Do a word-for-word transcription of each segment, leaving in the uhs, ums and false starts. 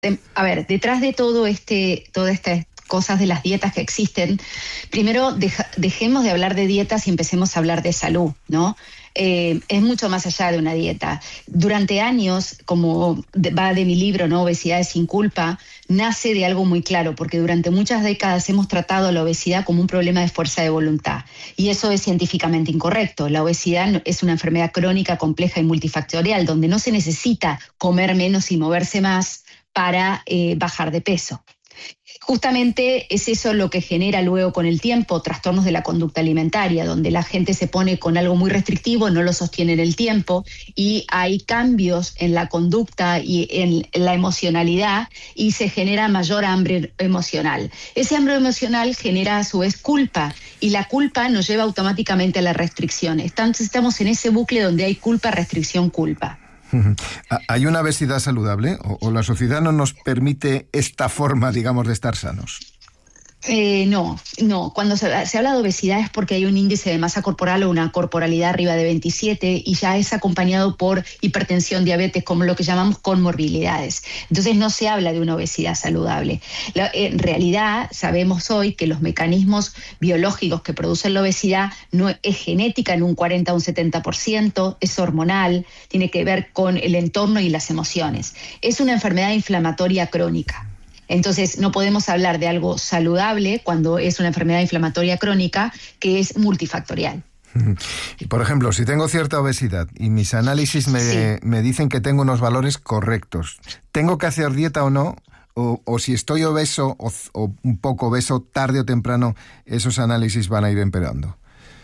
de, a ver, detrás de todo este, todas estas cosas de las dietas que existen, primero deja, dejemos de hablar de dietas y empecemos a hablar de salud, ¿no? Eh, es mucho más allá de una dieta. Durante años, como de, va de mi libro, ¿no? Obesidad sin culpa, nace de algo muy claro, porque durante muchas décadas hemos tratado la obesidad como un problema de fuerza de voluntad, y eso es científicamente incorrecto. La obesidad es una enfermedad crónica, compleja y multifactorial, donde no se necesita comer menos y moverse más para eh, bajar de peso. Justamente es eso lo que genera luego con el tiempo trastornos de la conducta alimentaria, donde la gente se pone con algo muy restrictivo, no lo sostiene en el tiempo y hay cambios en la conducta y en la emocionalidad y se genera mayor hambre emocional. Ese hambre emocional genera a su vez culpa y la culpa nos lleva automáticamente a la restricción. Entonces estamos en ese bucle donde hay culpa, restricción, culpa. ¿Hay una obesidad saludable o, o la sociedad no nos permite esta forma, digamos, de estar sanos? Eh, no, no. Cuando se, se habla de obesidad es porque hay un índice de masa corporal o una corporalidad arriba de veintisiete y ya es acompañado por hipertensión, diabetes, como lo que llamamos comorbilidades. Entonces no se habla de una obesidad saludable. La, en realidad sabemos hoy que los mecanismos biológicos que producen la obesidad no es genética en un cuarenta a un setenta por ciento, es hormonal, tiene que ver con el entorno y las emociones. Es una enfermedad inflamatoria crónica. Entonces, no podemos hablar de algo saludable cuando es una enfermedad inflamatoria crónica que es multifactorial. Por ejemplo, si tengo cierta obesidad y mis análisis me, sí. me dicen que tengo unos valores correctos, ¿tengo que hacer dieta o no? O, o si estoy obeso o, o un poco obeso, tarde o temprano, esos análisis van a ir empeorando.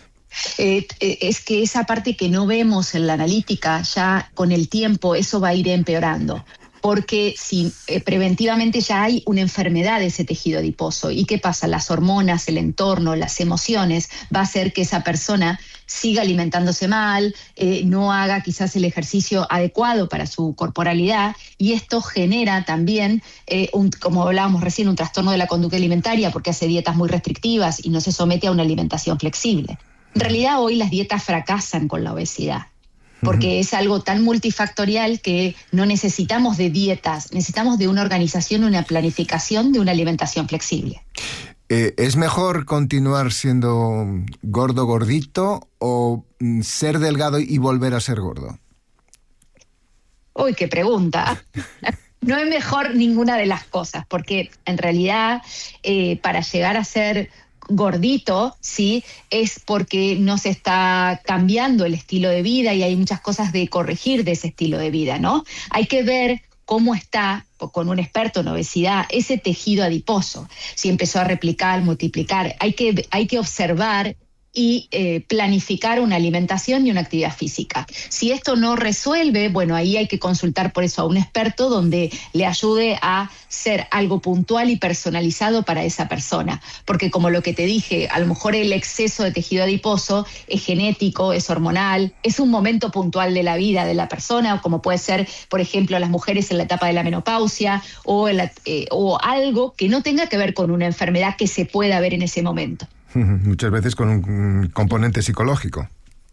Eh, eh, es que esa parte que no vemos en la analítica, ya con el tiempo eso va a ir empeorando. Porque si eh, preventivamente ya hay una enfermedad de ese tejido adiposo. ¿Y qué pasa? Las hormonas, el entorno, las emociones, va a hacer que esa persona siga alimentándose mal, eh, no haga quizás el ejercicio adecuado para su corporalidad, y esto genera también, eh, un, como hablábamos recién, un trastorno de la conducta alimentaria porque hace dietas muy restrictivas y no se somete a una alimentación flexible. En realidad hoy las dietas fracasan con la obesidad, porque es algo tan multifactorial que no necesitamos de dietas, necesitamos de una organización, una planificación de una alimentación flexible. Eh, ¿Es mejor continuar siendo gordo, gordito, o ser delgado y volver a ser gordo? Uy, qué pregunta. No es mejor ninguna de las cosas, porque en realidad eh, para llegar a ser gordito, sí, es porque no se está cambiando el estilo de vida y hay muchas cosas de corregir de ese estilo de vida, ¿no? Hay que ver cómo está, con un experto en obesidad, ese tejido adiposo, si empezó a replicar, multiplicar. Hay que, hay que observar y eh, planificar una alimentación y una actividad física. Si esto no resuelve, bueno, ahí hay que consultar por eso a un experto donde le ayude a ser algo puntual y personalizado para esa persona. Porque como lo que te dije, a lo mejor el exceso de tejido adiposo es genético, es hormonal, es un momento puntual de la vida de la persona, o como puede ser, por ejemplo, las mujeres en la etapa de la menopausia, o, en la, eh, o algo que no tenga que ver con una enfermedad que se pueda ver en ese momento. Muchas veces con un componente psicológico.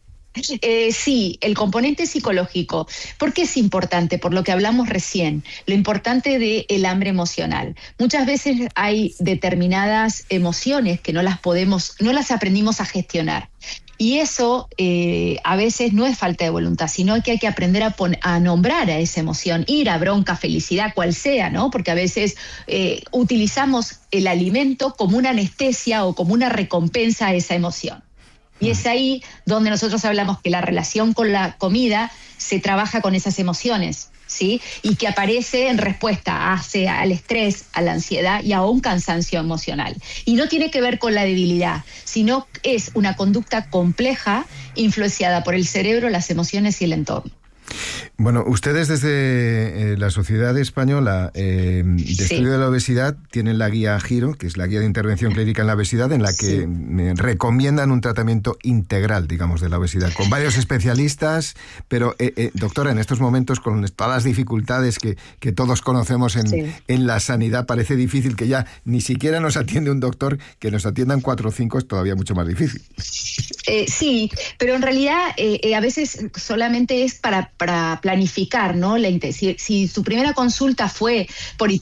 Eh, sí, el componente psicológico. ¿Por qué es importante? Por lo que hablamos recién, lo importante del hambre emocional. Muchas veces hay determinadas emociones que no las podemos, no las aprendimos a gestionar. Y eso eh, a veces no es falta de voluntad, sino que hay que aprender a, pon- a nombrar a esa emoción, ira, bronca, felicidad, cual sea, ¿no? Porque a veces eh, utilizamos el alimento como una anestesia o como una recompensa a esa emoción. Y es ahí donde nosotros hablamos que la relación con la comida se trabaja con esas emociones, ¿sí? Y que aparece en respuesta hacia al estrés, a la ansiedad y a un cansancio emocional. Y no tiene que ver con la debilidad, sino es una conducta compleja influenciada por el cerebro, las emociones y el entorno. Bueno, ustedes desde eh, la Sociedad Española eh, de sí. Estudio de la Obesidad tienen la guía GIRO, que es la guía de intervención clínica en la obesidad, en la que sí. eh, recomiendan un tratamiento integral, digamos, de la obesidad, con varios especialistas, pero eh, eh, doctora, en estos momentos, con todas las dificultades que, que todos conocemos en, sí. en la sanidad, parece difícil que ya ni siquiera nos atiende un doctor, que nos atiendan cuatro o cinco es todavía mucho más difícil. Eh, sí, pero en realidad eh, eh, a veces solamente es para, para planificar, ¿no? La, si, si su primera consulta fue por